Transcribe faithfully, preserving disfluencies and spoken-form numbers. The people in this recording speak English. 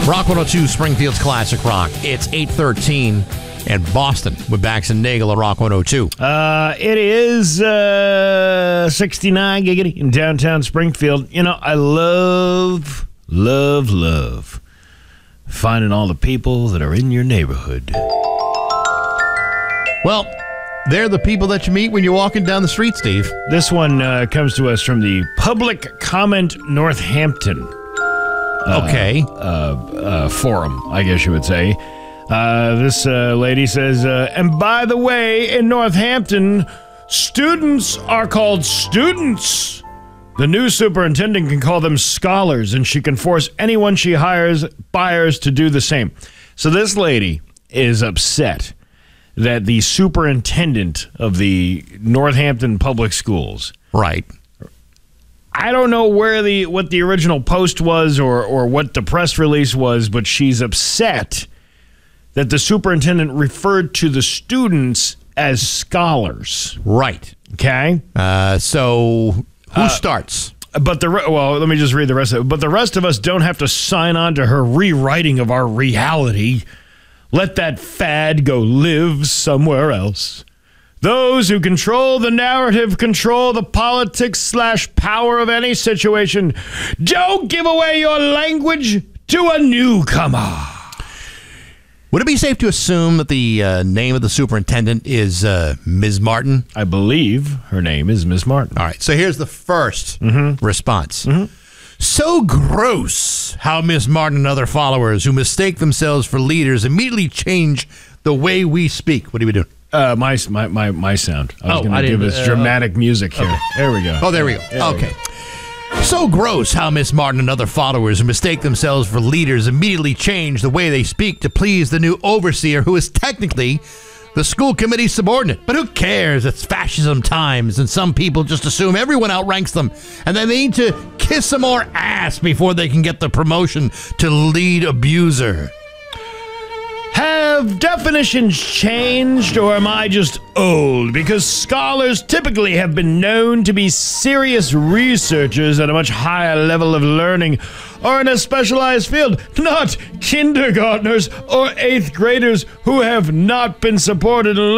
Rock one oh two, Springfield's Classic Rock. It's eight thirteen and Boston with Bax and Nagel at Rock one oh two. Uh, it is uh, sixty-nine giggity in downtown Springfield. You know, I love, love, love finding all the people that are in your neighborhood. Well, they're the people that you meet when you're walking down the street, Steve. This one uh, comes to us from the Public Comment Northampton. Uh, Okay. Uh, uh, forum, I guess you would say. Uh, this uh, lady says, uh, and by the way, in Northampton, students are called students. The new superintendent can call them scholars, and she can force anyone she hires, buyers to do the same. So this lady is upset that the superintendent of the Northampton Public Schools, Right. I don't know where the what the original post was or or what the press release was, but she's upset that the superintendent referred to the students as scholars. Right. Okay? Uh, so who starts? But the re- well, let me just read the rest of it. But the rest of us don't have to sign on to her rewriting of our reality. Let that fad go live somewhere else. Those who control the narrative control the politics slash power of any situation. Don't give away your language to a newcomer. Would it be safe to assume that the uh, name of the superintendent is uh, Miz Martin? I believe her name is Miz Martin. All right, so here's the first Mm-hmm. response. Mm-hmm. So gross how Miz Martin and other followers who mistake themselves for leaders immediately change the way we speak. What are we doing? Uh, my, my my my sound. I was Oh, going I to give didn't- us uh, dramatic music here. There we go. Oh, there we go. There we Okay. go. So gross how Miss Martin and other followers who mistake themselves for leaders immediately change the way they speak to please the new overseer who is technically the school committee's subordinate. But who cares? It's fascism times, and some people just assume everyone outranks them, and they need to kiss some more ass before they can get the promotion to lead abuser. Have definitions changed, or am I just old? Because scholars typically have been known to be serious researchers at a much higher level of learning or in a specialized field, not kindergartners or eighth graders who have not been supported